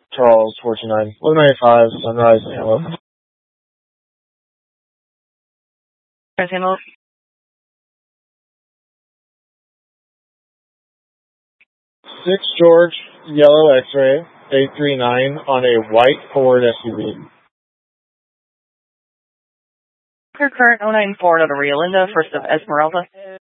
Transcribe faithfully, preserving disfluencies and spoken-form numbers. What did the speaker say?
Charles, forty-nine, one ninety-five, Sunrise, Hello. Hello. six George, yellow X-ray, eight three nine on a white Ford S U V. Current oh nine four to Rio Linda, first of Esmeralda.